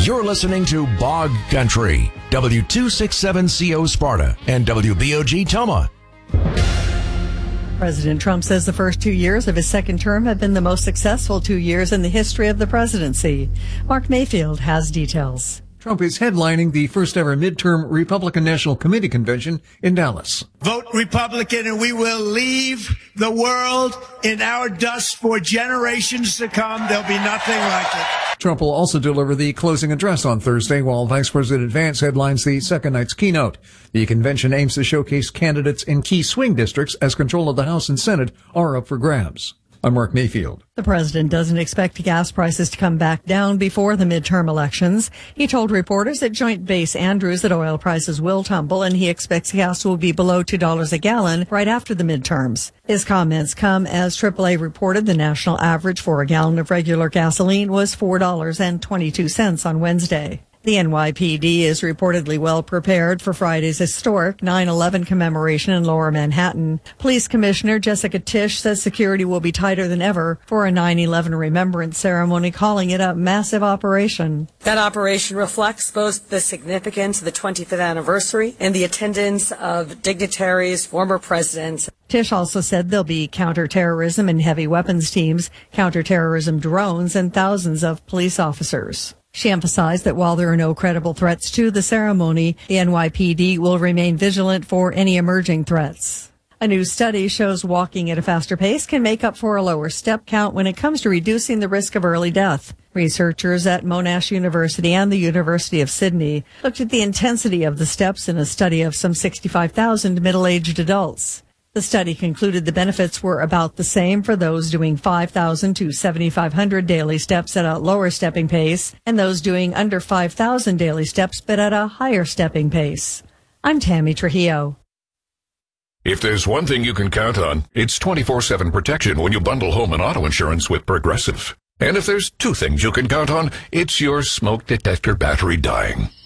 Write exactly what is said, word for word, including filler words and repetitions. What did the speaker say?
You're listening to Bog Country, W two sixty-seven C O Sparta and W B O G Toma. President Trump says the first two years of his second term have been the most successful two years in the history of the presidency. Mark Mayfield has details. Trump is headlining the first ever midterm Republican National Committee convention in Dallas. Vote Republican and we will leave the world in our dust for generations to come. There'll be nothing like it. Trump will also deliver the closing address on Thursday, while Vice President Vance headlines the second night's keynote. The convention aims to showcase candidates in key swing districts as control of the House and Senate are up for grabs. I'm Mark Mayfield. The president doesn't expect gas prices to come back down before the midterm elections. He told reporters at Joint Base Andrews that oil prices will tumble and he expects gas will be below two dollars a gallon right after the midterms. His comments come as triple A reported the national average for a gallon of regular gasoline was four dollars and twenty-two cents on Wednesday. The N Y P D is reportedly well prepared for Friday's historic nine eleven commemoration in Lower Manhattan. Police Commissioner Jessica Tisch says security will be tighter than ever for a nine eleven remembrance ceremony, calling it a massive operation. That operation reflects both the significance of the twenty-fifth anniversary and the attendance of dignitaries, former presidents. Tisch also said there'll be counterterrorism and heavy weapons teams, counterterrorism drones, and thousands of police officers. She emphasized that while there are no credible threats to the ceremony, the N Y P D will remain vigilant for any emerging threats. A new study shows walking at a faster pace can make up for a lower step count when it comes to reducing the risk of early death. Researchers at Monash University and the University of Sydney looked at the intensity of the steps in a study of some sixty-five thousand middle-aged adults. The study concluded the benefits were about the same for those doing five thousand to seventy-five hundred daily steps at a lower stepping pace and those doing under five thousand daily steps but at a higher stepping pace. I'm Tammy Trujillo. If there's one thing you can count on, it's twenty-four seven protection when you bundle home and auto insurance with Progressive. And if there's two things you can count on, it's your smoke detector battery dying.